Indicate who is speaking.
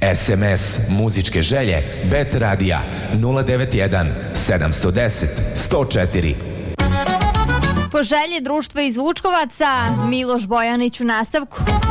Speaker 1: SMS muzičke želje Bet Radija 091 710 104.
Speaker 2: Po želji društva iz Vučkovaca, Miloš Bojanić u nastavku.